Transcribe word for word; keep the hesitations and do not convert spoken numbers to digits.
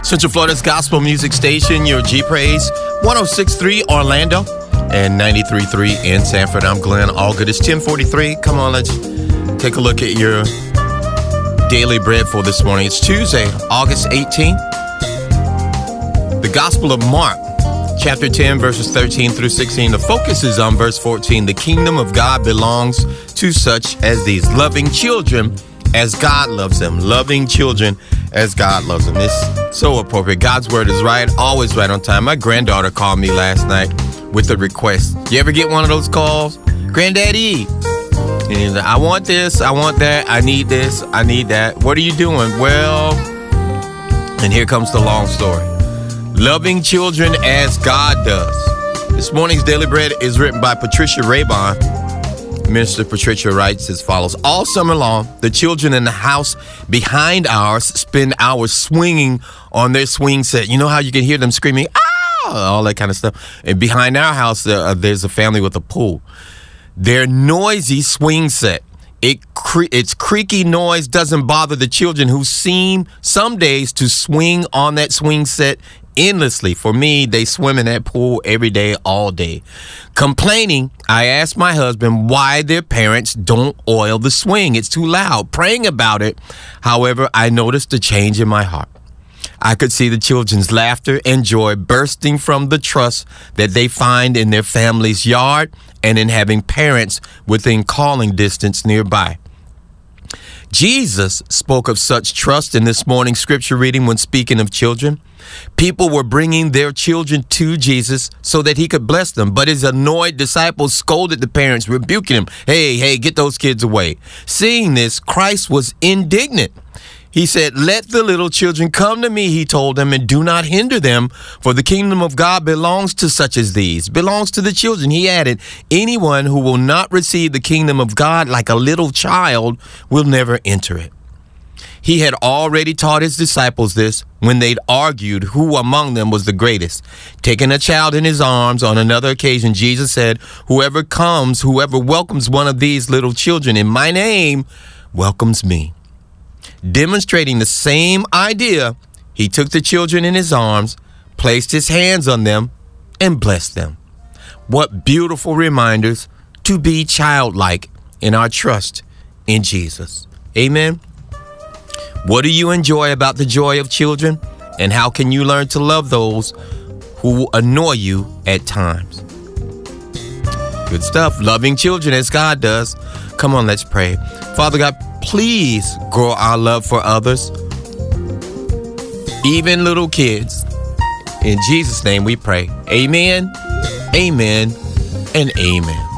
Central Florida's gospel music station, your G Praise, one oh six point three Orlando and ninety-three point three in Sanford. I'm Glenn Allgood. It's ten forty-three. Come on, let's take a look at your daily bread for this morning. It's Tuesday, August eighteenth. The Gospel of Mark, chapter ten, verses thirteen through sixteen. The focus is on verse fourteen. The kingdom of God belongs to such as these, loving children as God loves them. Loving children as God loves them. It's so appropriate. God's word is right, always right on time. My granddaughter called me last night with a request. You ever get one of those calls? Granddaddy, and I want this, I want that, I need this, I need that. What are you doing? Well, and here comes the long story. Loving children as God does. This morning's Daily Bread is written by Patricia Raybon. Minister Patricia writes as follows. All summer long, the children in the house behind ours spend hours swinging on their swing set. You know how you can hear them screaming, ah, all that kind of stuff. And behind our house, uh, there's a family with a pool. Their noisy swing set, it cre- its creaky noise doesn't bother the children who seem some days to swing on that swing set endlessly. For me, they swim in that pool every day, all day. Complaining, I asked my husband why their parents don't oil the swing. It's too loud. Praying about it, however, I noticed a change in my heart. I could see the children's laughter and joy bursting from the trust that they find in their family's yard and in having parents within calling distance nearby. Jesus spoke of such trust in this morning's scripture reading when speaking of children. People were bringing their children to Jesus so that he could bless them, but his annoyed disciples scolded the parents, rebuking them. Hey, hey, get those kids away. Seeing this, Christ was indignant. He said, let the little children come to me, he told them, and do not hinder them, for the kingdom of God belongs to such as these, belongs to the children. He added, anyone who will not receive the kingdom of God like a little child will never enter it. He had already taught his disciples this when they'd argued who among them was the greatest. Taking a child in his arms on another occasion, Jesus said, whoever comes, whoever welcomes one of these little children in my name welcomes me. Demonstrating the same idea, he took the children in his arms, placed his hands on them, and blessed them. What beautiful reminders to be childlike in our trust in Jesus. Amen. What do you enjoy about the joy of children? And how can you learn to love those who annoy you at times? Good stuff. Loving children as God does. Come on, let's pray. Father God, please grow our love for others, even little kids. In Jesus' name we pray. Amen, amen, and amen.